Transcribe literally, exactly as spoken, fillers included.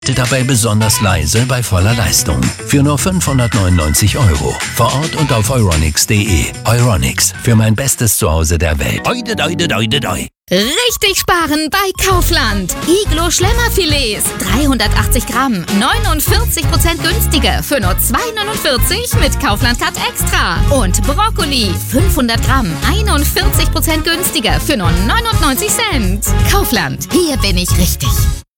Dabei besonders leise bei voller Leistung. Für nur fünfhundertneunundneunzig Euro. Vor Ort und auf euronics punkt de. Euronics, für mein bestes Zuhause der Welt. Oide, oide, oide, oide. Richtig sparen bei Kaufland. Iglo Schlemmerfilets, dreihundertachtzig Gramm, neunundvierzig Prozent günstiger für nur zwei neunundvierzig mit Kaufland Card Extra. Und Brokkoli, fünfhundert Gramm, einundvierzig Prozent günstiger für nur neunundneunzig Cent. Kaufland, hier bin ich richtig.